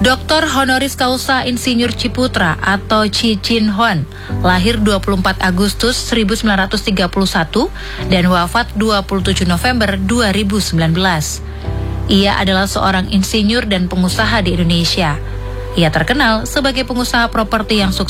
Dr. honoris causa Insinyur Ciputra atau Chi Chin Huan lahir 24 Agustus 1931 dan wafat 27 November 2019. Ia adalah seorang insinyur dan pengusaha di Indonesia. Ia terkenal sebagai pengusaha properti yang sukses